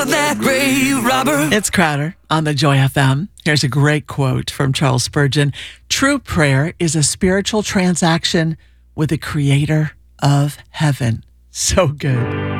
That grave robber. It's Crowder on the Joy FM. Here's a great quote from Charles Spurgeon. True prayer is a spiritual transaction with the creator of heaven. So good.